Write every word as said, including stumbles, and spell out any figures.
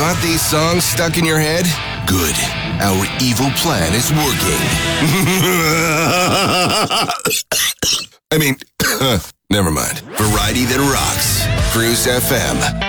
Got these songs stuck in your head? Good. Our evil plan is working. I mean, never mind. Variety that rocks. Cruise F M.